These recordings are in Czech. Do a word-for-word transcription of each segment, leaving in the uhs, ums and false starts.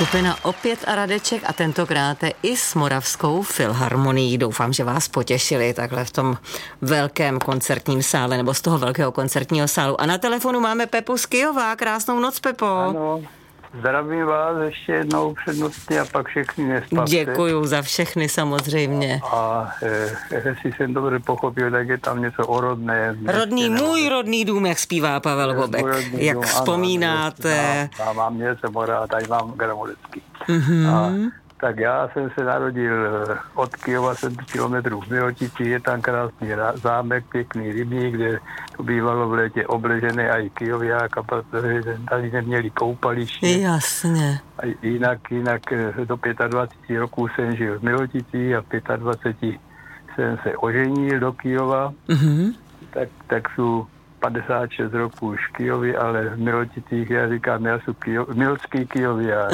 Skupina Opět a Radeček a tentokrát i s Moravskou filharmonií. Doufám, že vás potěšili takhle v tom velkém koncertním sále nebo z toho velkého koncertního sálu. A na telefonu máme Pepu z Kyjova. Krásnou noc, Pepo. Ano, zdravím vás ještě jednou přednostně a pak všechny nespavte. Děkuju za všechny samozřejmě. A e, jestli jsem dobře pochopil, tak je tam něco o rodné. Rodný, můj rodný dům, jak zpívá Pavel Bobek. Jak dům, vzpomínáte. Ano, ano, mám něco morá, tady mám gramodecky. Mm-hmm. A tak já jsem se narodil od Kyjova sedm kilometrů v Milotici, je tam krásný zámek, pěkný rybník, kde to bývalo v létě obležené a i Kyjoviáka, protože tady neměli koupaliště. Jasně. A jinak, jinak do dvacet pět roků jsem žil v Milotici a v dvacet pět jsem se oženil do Kyjova, Mm-hmm. tak, tak jsou padesát šest roků už v Kyjově, ale v Miloticích já říkám, já jsem Kyjo, milotský Kyjoviák.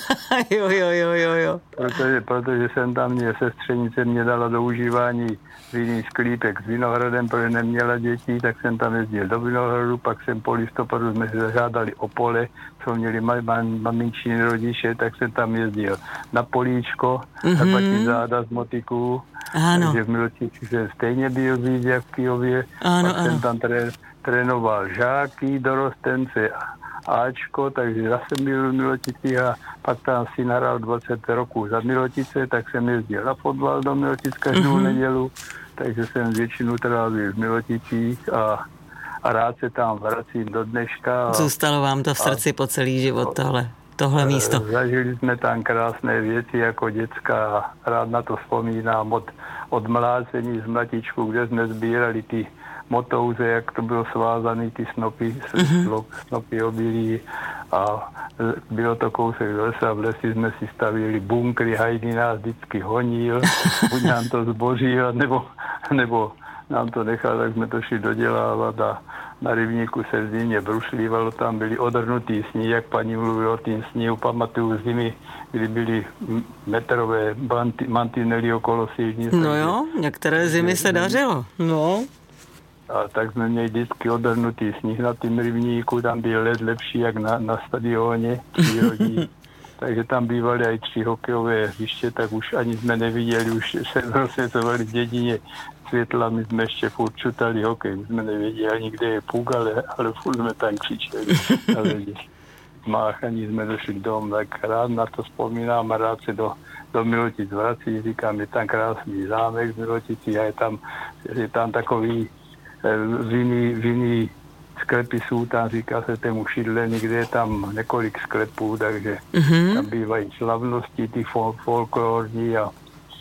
jo, jo, jo, jo, jo. Protože, protože jsem tam mě, sestřenice mě dala do užívání vinný sklípek s Vinohradem, protože neměla dětí, tak jsem tam jezdil do Vinohradu, pak jsem po listopadu jsme se zažádali o pole, co měli mam, mam, maminčiny rodiče, tak jsem tam jezdil na políčko, mm-hmm. na patí záda z motiků. Ano. Takže v Miloticích jsem stejně byl víc jak v Kyjově, ano, pak ano. jsem tam tré, trénoval žáky, dorostence Ačko, takže zase byl v Miloticích a pak tam si nahrál dvacet roků za Milotice, tak jsem jezdil na fotbal do Milotic každou mm-hmm. nedělu, takže jsem většinu trávil v Miloticích a, a rád se tam vracím do dneška. A, Zůstalo vám to v srdci a, po celý život tohle, tohle místo. Zažili jsme tam krásné věci jako děcka a rád na to vzpomínám od, od mlácení z mlatičku, kde jsme sbírali ty motouze, jak to bylo svázané, ty snopy, mm-hmm. snopy obilí a bylo to kousek do lesa, v lesi jsme si stavili bunkry, Hajdy nás vždycky honil, buď nám to zbořil, nebo, nebo nám to nechal, tak jsme to šli dodělávat a na rybníku se v zimě brušlívalo, tam byly odrnutý sní, jak paní mluvila o tým sníhu, pamatuju zimy, kdy byly metrové mantinely okolo silnice. No jo, některé zimy se dařilo, no. A tak jsme měli vždycky odrnutý sníh na tím rybníku, tam byl led lepší jak na, na stadioně přírodní. Takže tam bývaly i tři hokejové hřiště, tak už ani jsme neviděli, už se rozsvětovali v dědině světla, my jsme ještě furt čutali hokej, my jsme nevěděli ani kde je puk, ale, ale furt jsme tam křičeli. Ale máchaní jsme došli k domu, tak rád na to vzpomínám a rád se do, do Milotic vrací, říkám, je tam krásný zámek v Milotici a je tam, je tam takový vinný, vinný sklepy jsou tam, říká se tému Šidlení, kde je tam několik sklepů, takže mm-hmm. tam bývají slavnosti, ty fol- folklorní a,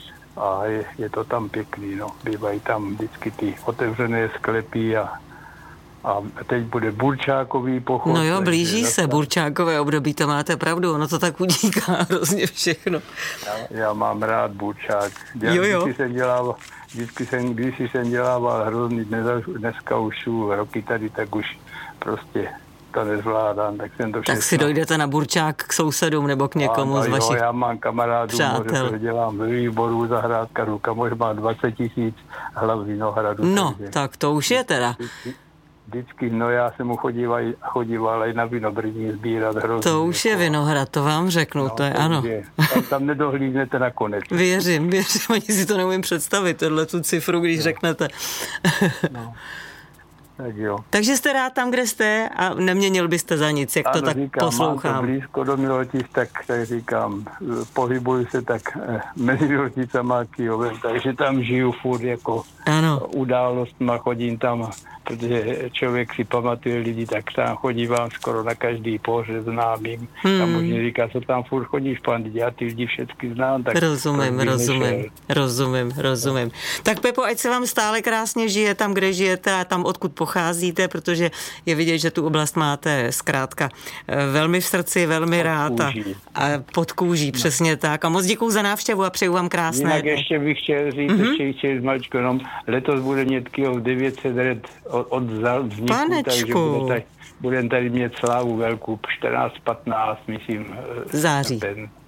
a je, je to tam pěkný, no. Bývají tam vždycky ty otevřené sklepy a, a teď bude burčákový pochod. No jo, blíží se tam burčákové období, to máte pravdu, ono to tak udíká hrozně všechno. Já, já mám rád burčák. Já jo, jo. Vždycky jsem dělával, vždycky jsem, když jsem dělával hrozný, dneska už jsou roky tady, tak už prostě to nezvládám, tak jsem to všechno. Tak si dojdete na burčák k sousedům nebo k někomu a, z vašich jo, já mám kamarádů, přátel. dělám ve výboru zahrádkařů, kamož má dvacet tisíc hlav vinohradu. No, takže tak to už je teda. Vždycky, no já jsem mu chodíval, chodíval i na vinobrní sbírat hrozně. To už je Vinohrad, to vám řeknu, no, to je ano. Je. Tam, tam nedohlídnete nakonec. Věřím, věřím, ani si to neumím představit, tohle tu cifru, když no. řeknete. No. Tak jo. Takže jste rád tam, kde jste a neměnil byste za nic, jak ano, to tak říkám, poslouchám. Mám to blízko do Milotic, tak, tak říkám, pohybuju se tak eh, mezi Miloticama a Kyjovem, takže tam žiju furt jako ano. událostma, chodím tam, protože člověk si pamatuje lidi, tak tam chodívám skoro na každý pohřeb známým. Hmm. Tam možná říká, co tam furt chodíš, pan, já ty lidi všechny znám. Tak rozumím, rozumím, rozumím, rozumím. Tak Pepo, ať se vám stále krásně žije tam, kde žijete a tam, odkud pocházíte, protože je vidět, že tu oblast máte zkrátka velmi v srdci, velmi pod rád kůží. A, a pod kůží, no. Přesně tak. A moc děkuju za návštěvu a přeju vám krásné. Jinak ještě bych chtěl říct, mm-hmm. ještě chtěl zmaličko, jenom letos bude mít Kyjov devět set let od, od vzniku, takže budeme tady, budem tady mít slávu velkou čtrnáct patnáct, myslím. Září. Ten,